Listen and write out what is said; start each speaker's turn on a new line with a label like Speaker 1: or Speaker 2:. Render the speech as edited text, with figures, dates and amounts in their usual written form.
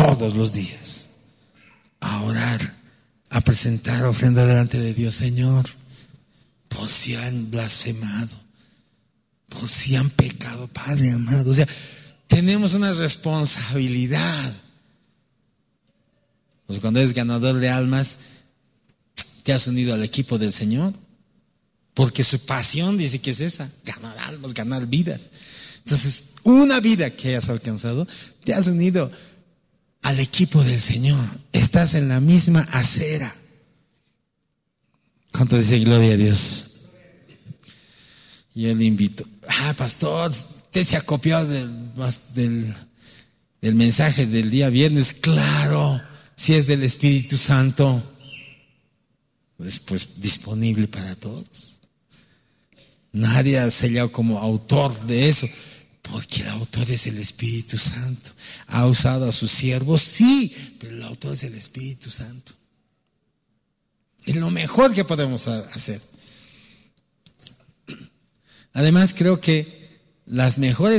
Speaker 1: todos los días a orar, a presentar ofrenda delante de Dios. Señor, por si han blasfemado, por si han pecado, Padre amado. O sea, tenemos una responsabilidad. Pues cuando eres ganador de almas, te has unido al equipo del Señor, porque su pasión dice que es esa: ganar almas, ganar vidas. Entonces, una vida que hayas alcanzado, te has unido al equipo del Señor. Estás en la misma acera. ¿Cuánto dice gloria a Dios? Yo le invito: pastor, usted se acopió del mensaje del día viernes. Claro, si es del Espíritu Santo, pues disponible para todos. Nadie ha sellado como autor de eso, porque el autor es el Espíritu Santo. ¿Ha usado a sus siervos? Sí, pero el autor es el Espíritu Santo. Es lo mejor que podemos hacer. Además, creo que las mejores